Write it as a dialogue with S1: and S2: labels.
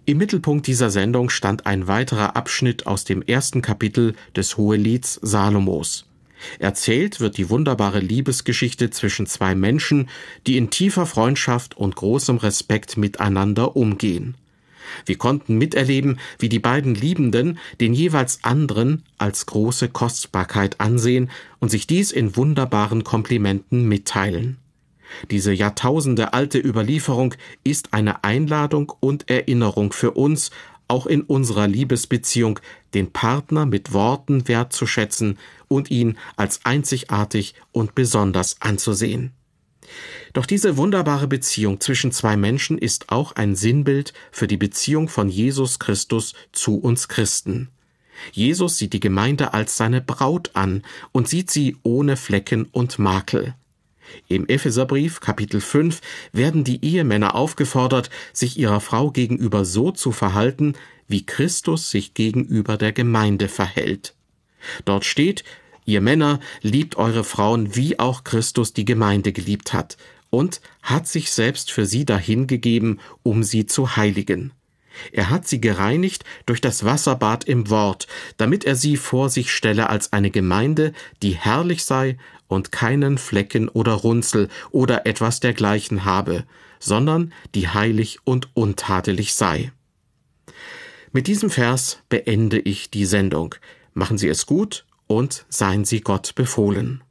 S1: Im Mittelpunkt dieser Sendung stand ein weiterer Abschnitt aus dem 1. Kapitel des Hohelieds Salomos. Erzählt wird die wunderbare Liebesgeschichte zwischen zwei Menschen, die in tiefer Freundschaft und großem Respekt miteinander umgehen. Wir konnten miterleben, wie die beiden Liebenden den jeweils anderen als große Kostbarkeit ansehen und sich dies in wunderbaren Komplimenten mitteilen. Diese jahrtausendealte Überlieferung ist eine Einladung und Erinnerung für uns, auch in unserer Liebesbeziehung den Partner mit Worten wertzuschätzen und ihn als einzigartig und besonders anzusehen. Doch diese wunderbare Beziehung zwischen zwei Menschen ist auch ein Sinnbild für die Beziehung von Jesus Christus zu uns Christen. Jesus sieht die Gemeinde als seine Braut an und sieht sie ohne Flecken und Makel. Im Epheserbrief Kapitel 5 werden die Ehemänner aufgefordert, sich ihrer Frau gegenüber so zu verhalten, wie Christus sich gegenüber der Gemeinde verhält. Dort steht: Ihr Männer, liebt eure Frauen, wie auch Christus die Gemeinde geliebt hat und hat sich selbst für sie dahingegeben, um sie zu heiligen. Er hat sie gereinigt durch das Wasserbad im Wort, damit er sie vor sich stelle als eine Gemeinde, die herrlich sei und keinen Flecken oder Runzel oder etwas dergleichen habe, sondern die heilig und untadelig sei. Mit diesem Vers beende ich die Sendung. Machen Sie es gut und seien Sie Gott befohlen.